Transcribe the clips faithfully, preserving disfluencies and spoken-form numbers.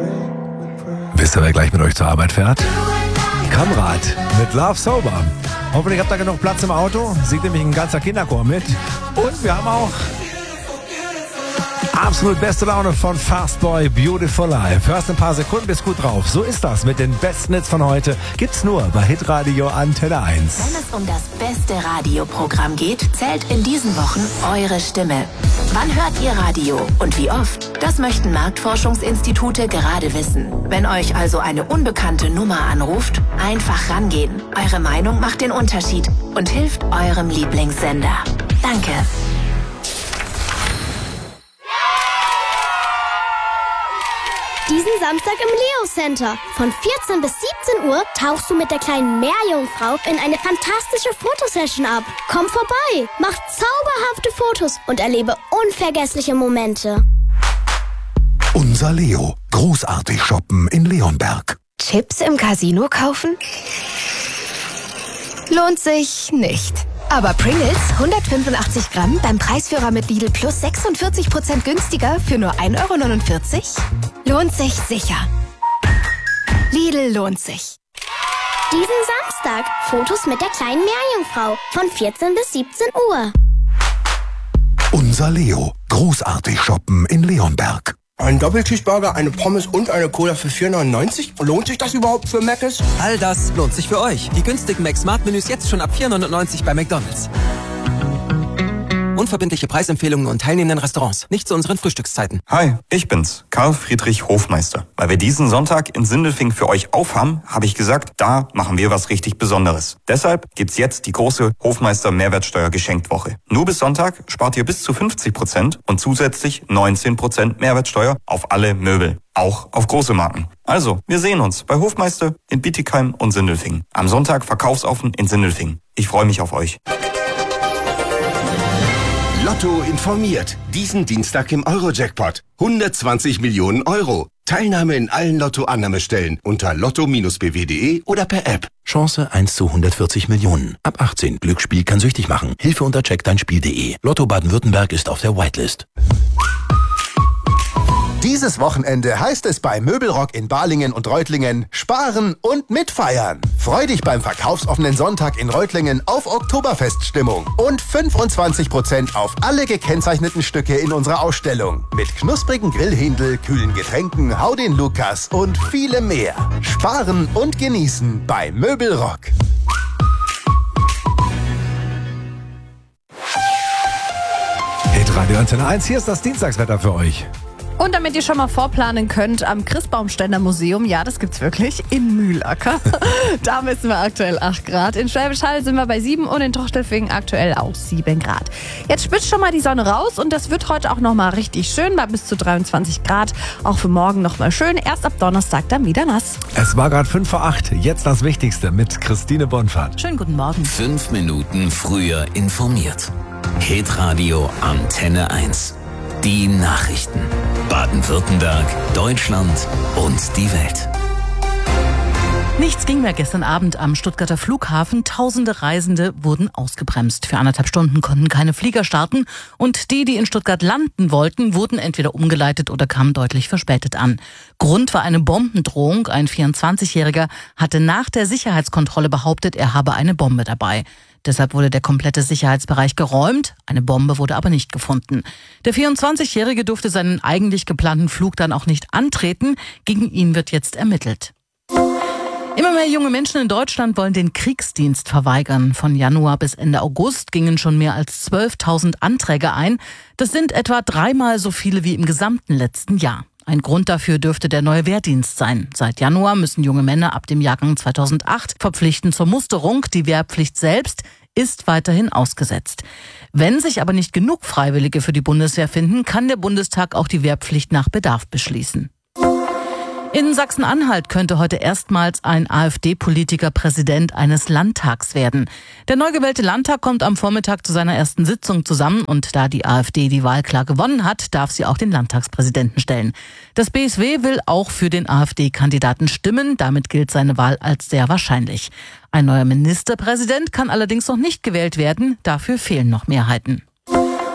Wisst ihr, wer gleich mit euch zur Arbeit fährt? Kamrad mit Love Sober. Hoffentlich habt ihr genug Platz im Auto. Sieht nämlich ein ganzer Kinderchor mit. Und wir haben auch absolut beste Laune von Fastboy, Beautiful Life. Hörst ein paar Sekunden, bist gut drauf. So ist das mit den besten Hits von heute. Gibt's nur bei Hitradio Antenne eins. Wenn es um das beste Radioprogramm geht, zählt in diesen Wochen eure Stimme. Wann hört ihr Radio und wie oft? Das möchten Marktforschungsinstitute gerade wissen. Wenn euch also eine unbekannte Nummer anruft, einfach rangehen. Eure Meinung macht den Unterschied und hilft eurem Lieblingssender. Danke. Diesen Samstag im Leo Center. Von vierzehn bis siebzehn Uhr tauchst du mit der kleinen Meerjungfrau in eine fantastische Fotosession ab. Komm vorbei, mach zauberhafte Fotos und erlebe unvergessliche Momente. Unser Leo. Großartig shoppen in Leonberg. Chips im Casino kaufen? Lohnt sich nicht. Aber Pringles hundertfünfundachtzig Gramm beim Preisführer mit Lidl Plus sechsundvierzig Prozent günstiger für nur ein Euro neunundvierzig? Lohnt sich sicher. Lidl lohnt sich. Diesen Samstag Fotos mit der kleinen Meerjungfrau von vierzehn bis siebzehn Uhr. Unser Leo. Großartig shoppen in Leonberg. Ein Doppelcheeseburger, eine Pommes und eine Cola für vier neunundneunzig? Lohnt sich das überhaupt für Mc's? All das lohnt sich für euch. Die günstigen Mac-Smart-Menüs jetzt schon ab vier neunundneunzig bei McDonald's. Unverbindliche Preisempfehlungen und teilnehmenden Restaurants. Nicht zu unseren Frühstückszeiten. Hi, ich bin's, Karl Friedrich Hofmeister. Weil wir diesen Sonntag in Sindelfingen für euch aufhaben, habe ich gesagt, da machen wir was richtig Besonderes. Deshalb gibt's jetzt die große Hofmeister Mehrwertsteuer-Geschenkwoche. Nur bis Sonntag spart ihr bis zu fünfzig Prozent und zusätzlich neunzehn Prozent Mehrwertsteuer auf alle Möbel. Auch auf große Marken. Also, wir sehen uns bei Hofmeister in Bietigheim und Sindelfingen. Am Sonntag verkaufsoffen in Sindelfingen. Ich freue mich auf euch. Lotto informiert. Diesen Dienstag im Euro-Jackpot. hundertzwanzig Millionen Euro. Teilnahme in allen Lotto-Annahmestellen unter lotto b w punkt de oder per App. Chance eins zu hundertvierzig Millionen. Ab achtzehn. Glücksspiel kann süchtig machen. Hilfe unter check dein spiel punkt de. Lotto Baden-Württemberg ist auf der Whitelist. Dieses Wochenende heißt es bei Möbelrock in Balingen und Reutlingen sparen und mitfeiern. Freu dich beim verkaufsoffenen Sonntag in Reutlingen auf Oktoberfeststimmung und fünfundzwanzig Prozent auf alle gekennzeichneten Stücke in unserer Ausstellung. Mit knusprigen Grillhändel, kühlen Getränken, Hau den Lukas und vielem mehr. Sparen und genießen bei Möbelrock. Hitradio Antenne eins, hier ist das Dienstagswetter für euch. Und damit ihr schon mal vorplanen könnt, am Christbaumständer Museum, ja, das gibt's wirklich, in Mühlacker. Da messen wir aktuell acht Grad. In Schwäbisch Hall sind wir bei sieben und in Tochtelfingen aktuell auch sieben Grad. Jetzt spitzt schon mal die Sonne raus und das wird heute auch nochmal richtig schön, bei bis zu dreiundzwanzig Grad. Auch für morgen nochmal schön, erst ab Donnerstag dann wieder nass. Es war gerade fünf vor acht, jetzt das Wichtigste mit Christine Bonfahrt. Schönen guten Morgen. Fünf Minuten früher informiert. Hitradio Antenne eins. Die Nachrichten. Baden-Württemberg, Deutschland und die Welt. Nichts ging mehr gestern Abend am Stuttgarter Flughafen. Tausende Reisende wurden ausgebremst. Für anderthalb Stunden konnten keine Flieger starten. Und die, die in Stuttgart landen wollten, wurden entweder umgeleitet oder kamen deutlich verspätet an. Grund war eine Bombendrohung. Ein vierundzwanzigjähriger hatte nach der Sicherheitskontrolle behauptet, er habe eine Bombe dabei. Deshalb wurde der komplette Sicherheitsbereich geräumt. Eine Bombe wurde aber nicht gefunden. Der vierundzwanzigjährige durfte seinen eigentlich geplanten Flug dann auch nicht antreten. Gegen ihn wird jetzt ermittelt. Immer mehr junge Menschen in Deutschland wollen den Kriegsdienst verweigern. Von Januar bis Ende August gingen schon mehr als zwölftausend Anträge ein. Das sind etwa dreimal so viele wie im gesamten letzten Jahr. Ein Grund dafür dürfte der neue Wehrdienst sein. Seit Januar müssen junge Männer ab dem Jahrgang zweitausendacht verpflichten zur Musterung. Die Wehrpflicht selbst ist weiterhin ausgesetzt. Wenn sich aber nicht genug Freiwillige für die Bundeswehr finden, kann der Bundestag auch die Wehrpflicht nach Bedarf beschließen. In Sachsen-Anhalt könnte heute erstmals ein AfD-Politiker Präsident eines Landtags werden. Der neu gewählte Landtag kommt am Vormittag zu seiner ersten Sitzung zusammen und da die AfD die Wahl klar gewonnen hat, darf sie auch den Landtagspräsidenten stellen. Das B S W will auch für den AfD-Kandidaten stimmen, damit gilt seine Wahl als sehr wahrscheinlich. Ein neuer Ministerpräsident kann allerdings noch nicht gewählt werden, dafür fehlen noch Mehrheiten.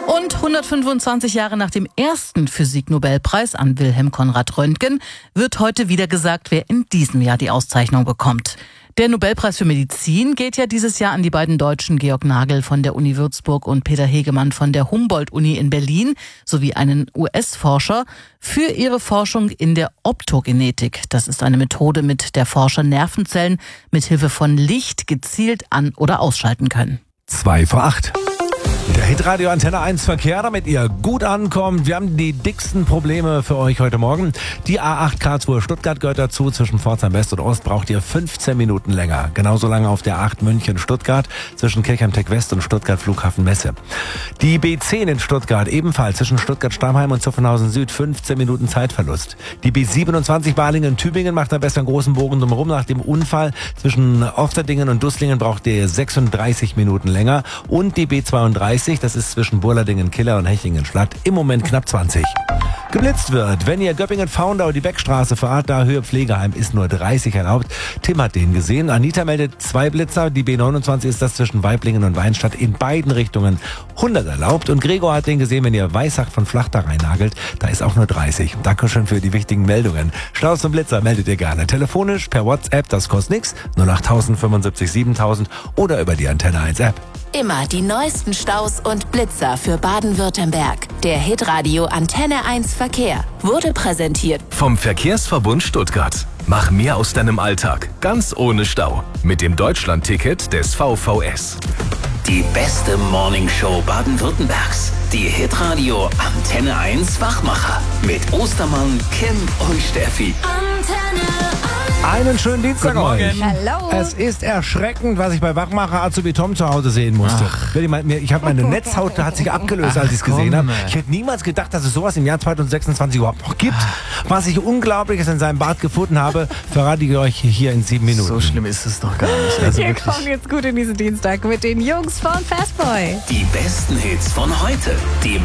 Und hundertfünfundzwanzig Jahre nach dem ersten Physiknobelpreis an Wilhelm Konrad Röntgen wird heute wieder gesagt, wer in diesem Jahr die Auszeichnung bekommt. Der Nobelpreis für Medizin geht ja dieses Jahr an die beiden Deutschen Georg Nagel von der Uni Würzburg und Peter Hegemann von der Humboldt-Uni in Berlin sowie einen U S-Forscher für ihre Forschung in der Optogenetik. Das ist eine Methode, mit der Forscher Nervenzellen mit Hilfe von Licht gezielt an- oder ausschalten können. Zwei vor acht. Der Hitradio Antenne eins Verkehr, damit ihr gut ankommt. Wir haben die dicksten Probleme für euch heute Morgen. Die A acht Karlsruhe-Stuttgart gehört dazu. Zwischen Pforzheim West und Ost braucht ihr fünfzehn Minuten länger. Genauso lange auf der acht München-Stuttgart zwischen Kirchheim-Tech West und Stuttgart Flughafen Messe. Die B zehn in Stuttgart ebenfalls zwischen Stuttgart-Stammheim und Zuffenhausen Süd fünfzehn Minuten Zeitverlust. Die B siebenundzwanzig Balingen-Tübingen macht am besten einen großen Bogen drumherum. Nach dem Unfall zwischen Ofterdingen und Dusslingen braucht ihr sechsunddreißig Minuten länger. Und die B zweiunddreißig, das ist zwischen Burladingen-Killer und Hechingen-Schlatt, im Moment knapp zwanzig. Geblitzt wird, wenn ihr Göppingen-Faundau die Beckstraße fahrt, da Höhe Pflegeheim ist nur dreißig erlaubt. Tim hat den gesehen. Anita meldet zwei Blitzer. Die B neunundzwanzig ist das zwischen Weiblingen und Weinstadt in beiden Richtungen hundert erlaubt. Und Gregor hat den gesehen, wenn ihr Weissach von Flachdach reinnagelt, da ist auch nur dreißig. Dankeschön für die wichtigen Meldungen. Staus und Blitzer meldet ihr gerne. Telefonisch, per WhatsApp, das kostet nichts. null acht fünfundsiebzig siebentausend oder über die Antenne eins App. Immer die neuesten Staus und Blitzer für Baden-Württemberg. Der Hitradio Antenne eins Verkehr wurde präsentiert vom Verkehrsverbund Stuttgart. Mach mehr aus deinem Alltag, ganz ohne Stau. Mit dem Deutschland-Ticket des V V S. Die beste Morningshow Baden-Württembergs. Die Hitradio Antenne eins Wachmacher. Mit Ostermann, Kim und Steffi. Antenne Einen schönen Dienstag euch. Hallo. Es ist erschreckend, was ich bei Wachmacher Azubi Tom zu Hause sehen musste. Ich habe meine Netzhaut hat sich abgelöst, als ich es gesehen habe. Ich hätte niemals gedacht, dass es sowas im Jahr zweitausendsechsundzwanzig überhaupt noch gibt. Was ich Unglaubliches in seinem Bart gefunden habe, verrate ich euch hier in sieben Minuten. So schlimm ist es doch gar nicht. Also Wir wirklich. kommen jetzt gut in diesen Dienstag mit den Jungs von Fastboy. Die besten Hits von heute. Die